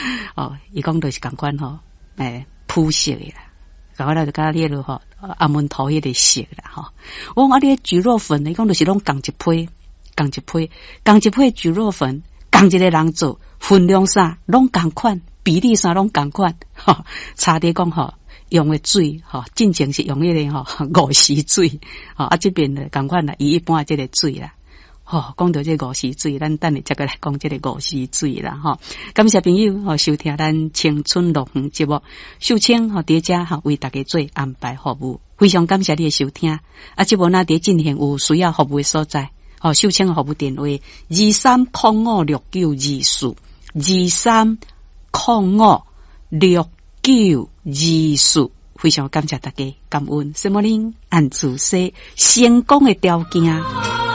哦，伊讲就是共款吼，铺色的啦，搞我来就甲你了吼，阿门头迄个色啦吼。我讲你猪肉粉，伊讲就是拢共一批猪肉粉，共一个人做，分量啥拢共款，比例啥拢共款，吼，差伫讲吼。用的水吼，进前是用迄个吼五时水，吼啊这边呢共款啦，伊一般即个水啦，吼讲到这五时水，咱等下再个来讲这个五时水啦，吼。感谢朋友吼收听咱青春乐园节目，秀清吼伫遮吼为大家做安排服务，非常感谢你的收听。啊，节目若伫进行有需要服务的所在，吼秀清服务电话23056924，23056924，非常感谢大家，感恩什么呢？按自说成功的条件。